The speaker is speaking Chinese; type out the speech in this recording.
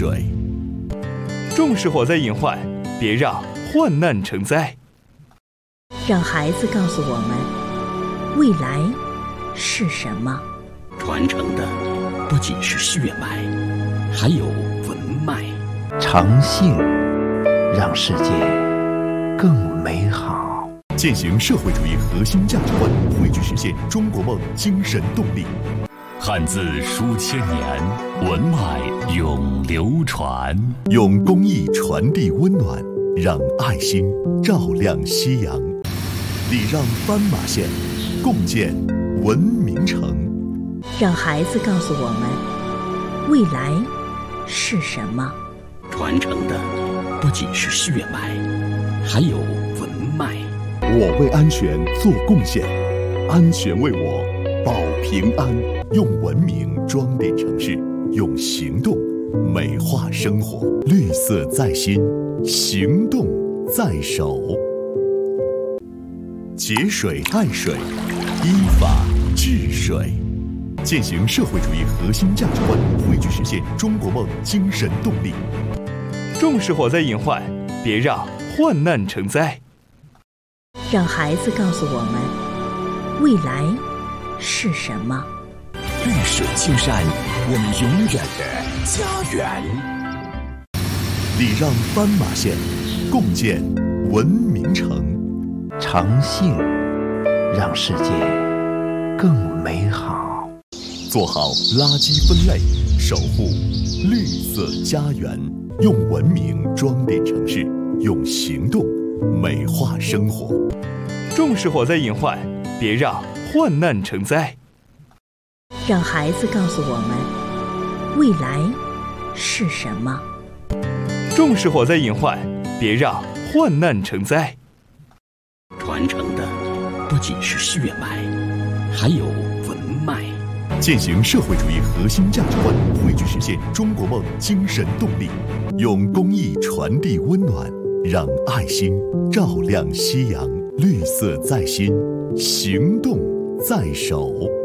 水。重视火灾隐患，别让患难成灾。 让孩子告诉我们，未来是什么？ 传承的不仅是血脉，还有文脉。 诚信让世界更美好。 践行社会主义核心价值观，汇聚实现中国梦精神动力。 汉字书千年，文脉永流传。 用公益传递温暖，让爱心照亮夕阳。礼让斑马线，共建文明城。 让孩子告诉我们，未来是什么？ 传承的不仅是血脉，还有文脉。 我为安全做贡献，安全为我保平安。用文明装点城市，用行动美化生活。绿色在心，行动在手。节水爱水，依法治水。践行社会主义核心价值观，汇聚实现中国梦精神动力。重视火灾隐患，别让患难成灾。 让孩子告诉我们，未来是什么？ 绿水青山，我们永远的家园。 礼让斑马线，共建文明城。 诚信让世界更美好。 做好垃圾分类，守护绿色家园。用文明装点城市，用行动美化生活。重视火灾隐患，别让患难成灾。 让孩子告诉我们，未来是什么？ 重视火灾隐患，别让患难成灾。 传承的不仅是血脉，还有文脉。 践行社会主义核心价值观，汇聚实现中国梦精神动力。用公益传递温暖，让爱心照亮夕阳。绿色在心，行动在手。